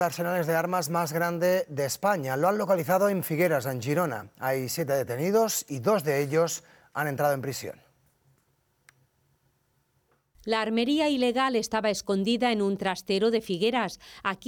Arsenales de armas más grande de España. Lo han localizado en Figueras, en Girona. Hay 7 detenidos y 2 de ellos han entrado en prisión. La armería ilegal estaba escondida en un trastero de Figueras. Aquí